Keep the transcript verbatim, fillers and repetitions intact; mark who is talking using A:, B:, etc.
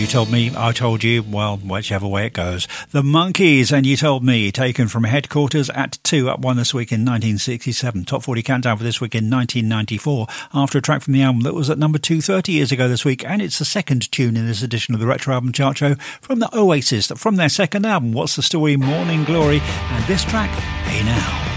A: You Told Me, I Told You, well, whichever way it goes. The Monkees and You Told Me, taken from Headquarters at two, up one this week in nineteen sixty-seven. Top forty countdown for this week in nineteen ninety-four, after a track from the album that was at number two thirty years ago this week, and it's the second tune in this edition of the Retro Album Chart Show from the Oasis, from their second album, What's the Story, Morning Glory, and this track, Hey Now.